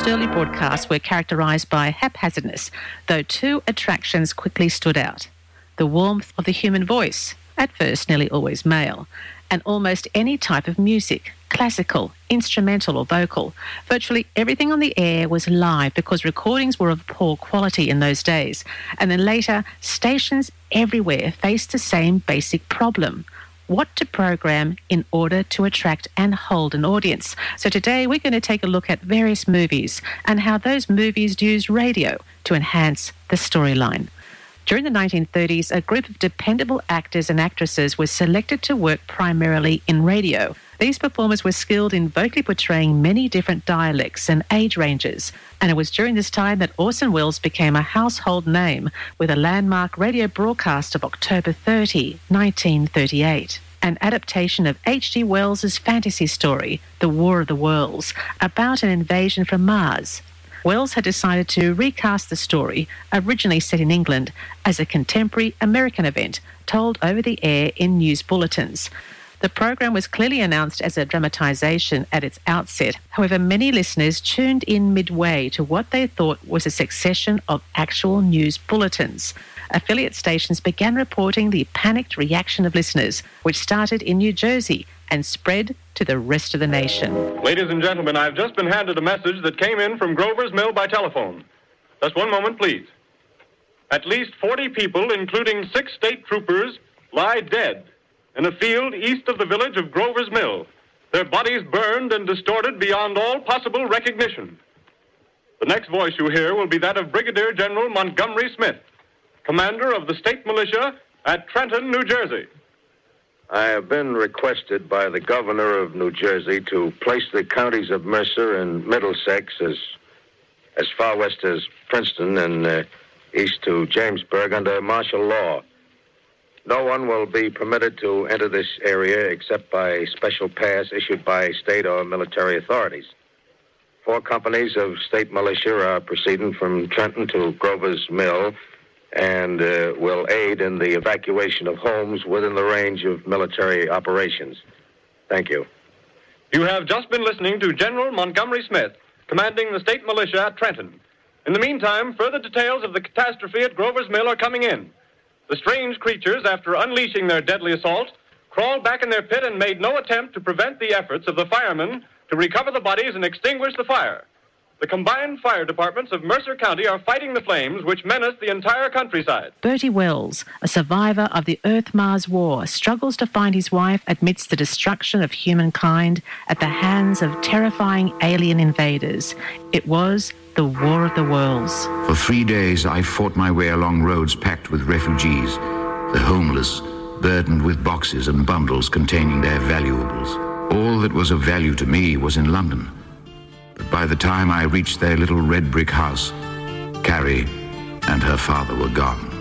most early broadcasts were characterised by haphazardness, though two attractions quickly stood out. The warmth of the human voice, at first nearly always male, and almost any type of music, classical, instrumental or vocal. Virtually everything on the air was live because recordings were of poor quality in those days. And then later, stations everywhere faced the same basic problem: what to program in order to attract and hold an audience. So today we're going to take a look at various movies and how those movies used radio to enhance the storyline. During the 1930s, a group of dependable actors and actresses were selected to work primarily in radio. These performers were skilled in vocally portraying many different dialects and age ranges. And it was during this time that Orson Welles became a household name with a landmark radio broadcast of October 30, 1938. An adaptation of H.G. Wells's fantasy story, The War of the Worlds, about an invasion from Mars. Wells had decided to recast the story, originally set in England, as a contemporary American event told over the air in news bulletins. The program was clearly announced as a dramatisation at its outset. However, many listeners tuned in midway to what they thought was a succession of actual news bulletins. Affiliate stations began reporting the panicked reaction of listeners, which started in New Jersey and spread to the rest of the nation. Ladies and gentlemen, I've just been handed a message that came in from Grover's Mill by telephone. Just one moment, please. At least 40 people, including 6 state troopers, lie dead in a field east of the village of Grover's Mill, their bodies burned and distorted beyond all possible recognition. The next voice you hear will be that of Brigadier General Montgomery Smith, commander of the state militia at Trenton, New Jersey. I have been requested by the governor of New Jersey to place the counties of Mercer and Middlesex as far west as Princeton and east to Jamesburg under martial law. No one will be permitted to enter this area except by special pass issued by state or military authorities. 4 companies of state militia are proceeding from Trenton to Grover's Mill and will aid in the evacuation of homes within the range of military operations. Thank you. You have just been listening to General Montgomery Smith, commanding the state militia at Trenton. In the meantime, further details of the catastrophe at Grover's Mill are coming in. The strange creatures, after unleashing their deadly assault, crawled back in their pit and made no attempt to prevent the efforts of the firemen to recover the bodies and extinguish the fire. The combined fire departments of Mercer County are fighting the flames which menace the entire countryside. Bertie Wells, a survivor of the Earth-Mars War, struggles to find his wife amidst the destruction of humankind at the hands of terrifying alien invaders. It was the War of the Worlds. For 3 days, I fought my way along roads packed with refugees, the homeless, burdened with boxes and bundles containing their valuables. All that was of value to me was in London. But by the time I reached their little red brick house, Carrie and her father were gone.